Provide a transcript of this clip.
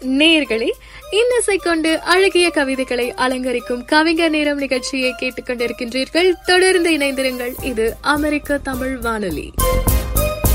நேயர்களே, இன்னிசை கொண்டு அழகிய கவிதைகளை அலங்கரிக்கும் கவிஞர் நேரம் நிகழ்ச்சியை கேட்டுக்கொண்டிருக்கின்றீர்கள். தொடர்ந்து இணைந்திருங்கள். இது அமெரிக்க தமிழ் வானொலி.